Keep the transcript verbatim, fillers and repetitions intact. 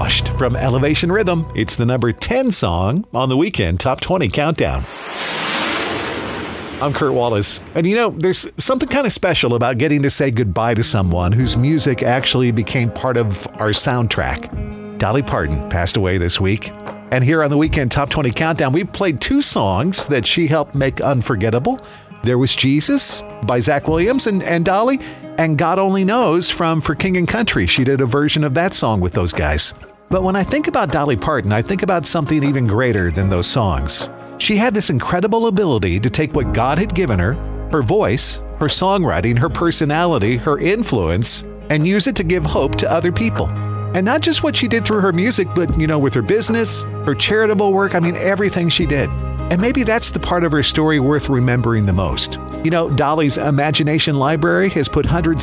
Washed from Elevation Rhythm. It's the number ten song on the Weekend Top twenty Countdown. I'm Kurt Wallace, and you know, there's something kind of special about getting to say goodbye to someone whose music actually became part of our soundtrack. Dolly Parton passed away this week, and here on the Weekend Top twenty Countdown, we played two songs that she helped make unforgettable. There was Jesus by Zach Williams and, and Dolly, and God Only Knows from For King and Country. She did a version of that song with those guys. But when I think about Dolly Parton, I think about something even greater than those songs. She had this incredible ability to take what God had given her, her voice, her songwriting, her personality, her influence, and use it to give hope to other people. And not just what she did through her music, but, you know, with her business, her charitable work, I mean, everything she did. And maybe that's the part of her story worth remembering the most. You know, Dolly's imagination library has put hundreds